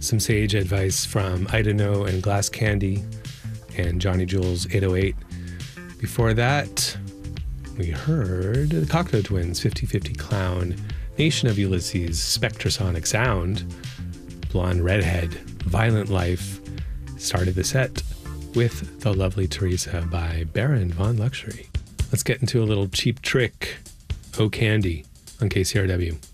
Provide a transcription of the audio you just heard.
Some sage advice from Ida No and Glass Candy and Johnny Jewel's 808. Before that, we heard the Cocteau Twins, 50/50 Clown, Nation of Ulysses, Spectrasonic Sound, Blonde Redhead, Violent Life. Started the set with The Lovely Teresa by Baron Von Luxury. Let's get into a little Cheap Trick, Oh Candy, on KCRW.